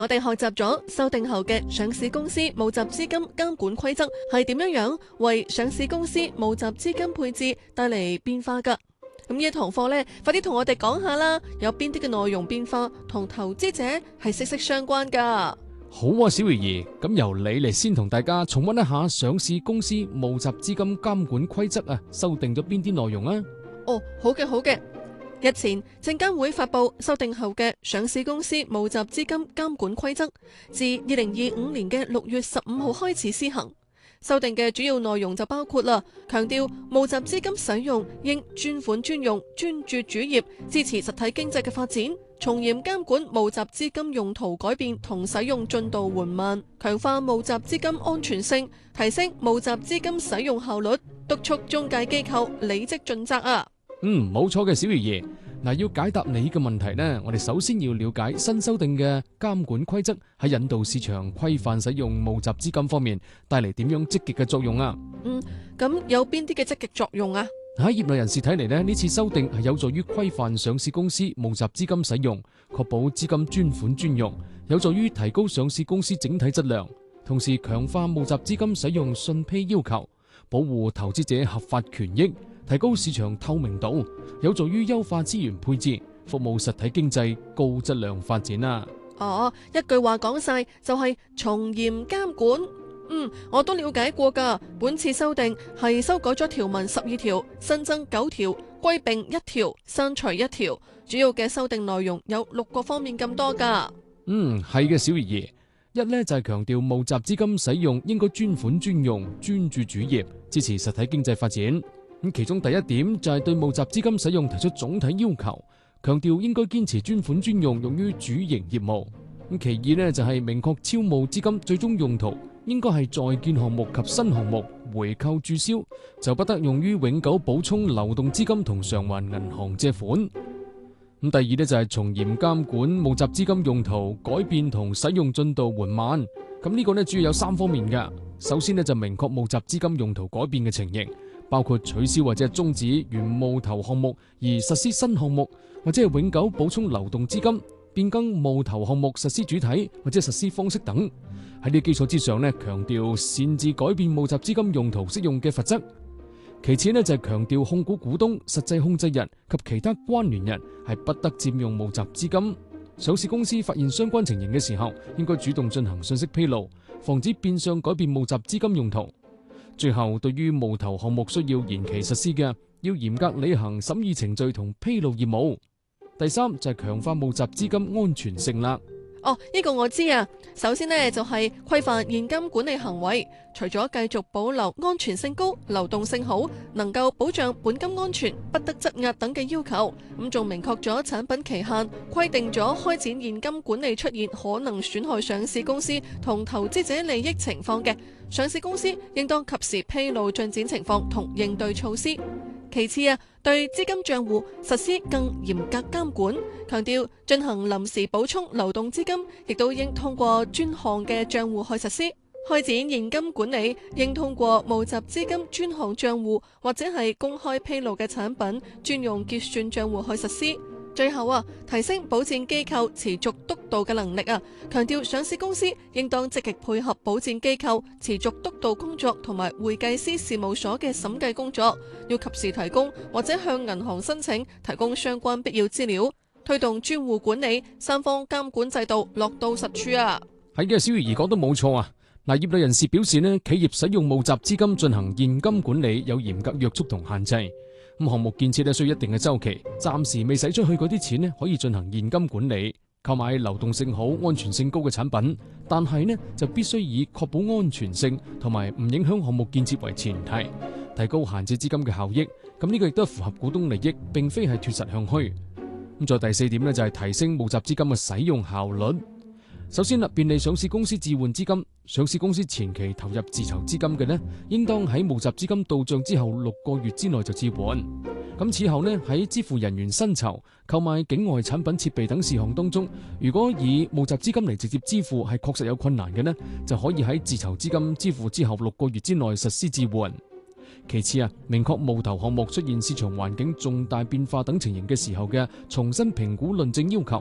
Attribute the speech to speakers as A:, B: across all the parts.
A: 我哋學習咗修訂後嘅上市公司募集資金監管規則係點樣為上市公司募集資金配置帶嚟變化㗎。咁呢一堂課呢，快啲同我哋講下啦，有邊啲嘅內容變化同投資者係息息相關㗎。
B: 好啊，小魚兒，咁由你嚟先同大家重溫一下上市公司募集資金監管規則啊，修訂咗邊啲內容啊？
A: 哦，好嘅好嘅。日前，證監會發布修訂後嘅上市公司募集資金監管規則，自2025年嘅6月15號開始施行。修訂嘅主要內容就包括啦，強調募集資金使用應專款專用，專注主業，支持實體經濟嘅發展，從嚴監管募集資金用途改變同使用進度緩慢，強化募集資金安全性，提升募集資金使用效率，督促中介機構履職盡責啊！
B: 冇錯嘅，小魚兒。嗱，要解答你嘅問題呢，我哋首先要了解新修訂嘅監管規則喺引導市場規範使用募集資金方面帶嚟點樣積極嘅作用啊？
A: 咁有邊啲嘅積極作用啊？
B: 喺業內人士睇嚟呢，呢次修訂係有助於規範上市公司募集資金使用，確保資金專款專用，有助於提高上市公司整體質量，同時強化募集資金使用信披要求，保護投資者合法權益，提高市場透明度，有助於優化資源配置，服務實體經濟高質量發展啊！
A: 一句話講晒就係從嚴監管。我都了解過㗎。本次修訂係修改咗條文12條，新增9條，歸併1條，刪除1條。主要嘅修訂內容有6個方面咁多㗎。
B: 係嘅，小魚兒。一呢就係強調募集資金使用應該專款專用，專注主業，支持實體經濟發展。其中第一點就係對募集資金使用提出總體要求，強調應該堅持專款專用用於主營業務。其二呢就係明確超募資金最終用途應該係在建項目及新項目回購註銷，就不得用於永久補充流動資金同償還銀行借款。第二呢就係從嚴監管募集資金用途改變同使用進度緩慢。咁呢個呢主要有3方面嘅。首先呢就明確募集資金用途改變嘅情形，包括取消或者係終止原募投項目而實施新項目，或者係永久補充流動資金，變更募投項目實施主體或者實施方式等。喺呢基礎之上呢，強調擅自改變募集資金用途適用嘅罰則。其次呢就係強調控股股東、實際控制人及其他關聯人係不得佔用募集資金。上市公司發現相關情形嘅時候，應該主動進行信息披露，防止變相改變募集資金用途。最後，對於募投項目需要延期實施嘅，要嚴格履行審議程序同披露義務。第三就係強化募集資金安全性啦。
A: 呢個我知啊。首先呢，就係規範現金管理行為，除咗繼續保留安全性高、流動性好、能夠保障本金安全、不得質押等嘅要求，咁仲明確咗產品期限，規定咗開展現金管理出現可能損害上市公司同投資者利益情況嘅，上市公司應當及時披露進展情況同應對措施。其次對資金賬戶實施更嚴格監管，強調進行臨時補充流動資金，亦都應通過專項嘅賬戶去實施。開展現金管理應通過募集資金專項賬戶或者係公開披露嘅產品專用結算賬戶去實施。最後提升保薦機構持續督導嘅能力強調上市公司應當積極配合保薦機構持續督導工作同埋會計師事務所嘅審計工作，要及時提供或者向銀行申請提供相關必要資料，推動專戶管理3方監管制度落到實處啊！
B: 係嘅，小魚兒講得冇錯啊！業內人士表示呢，企業使用募集資金進行現金管理有嚴格約束同限制。項目建設需要一定嘅周期，暫時未使出去嗰啲錢呢，可以進行現金管理，購買流動性好、安全性高嘅產品，但係呢就必須以確保安全性同埋唔影響項目建設為前提，提高閒置資金嘅效益。咁呢個亦都符合股東利益，並非係脫實向虛。再第4點呢，就係提升募集資金嘅使用效率。首先便利上市公司置換資金。上市公司前期投入自籌資金嘅呢，應當喺募集資金到賬之後6個月之內就置換。咁此後呢，喺支付人員薪酬、購買境外產品設備等事項當中，如果以募集資金嚟直接支付係確實有困難嘅呢，就可以喺自籌資金支付之後6個月之內實施置換。其次明確募投項目出現市場環境重大變化等情形嘅時候嘅重新評估論證要求。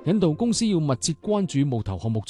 B: 引導公司要密切關注募投項目